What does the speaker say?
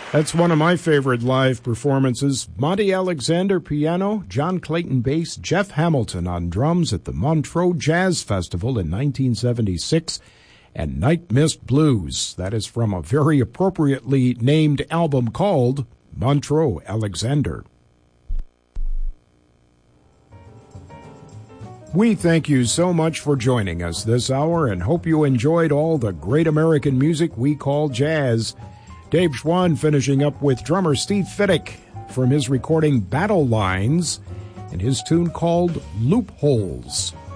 That's one of my favorite live performances. Monty Alexander piano, John Clayton bass, Jeff Hamilton on drums at the Montreux Jazz Festival in 1976, and Night Mist Blues. That is from a very appropriately named album called Montreux Alexander. We thank you so much for joining us this hour and hope you enjoyed all the great American music we call jazz. Dave Schwann finishing up with drummer Steve Fiddick from his recording Battle Lines and his tune called Loopholes.